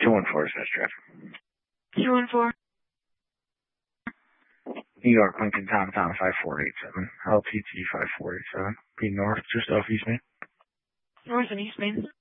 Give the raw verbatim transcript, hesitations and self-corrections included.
two one four is this trip. two one four. New York, Lincoln, Tom, Tom, five four eight seven. L T T five four eight seven. Be north, just off East Main. North and East Main.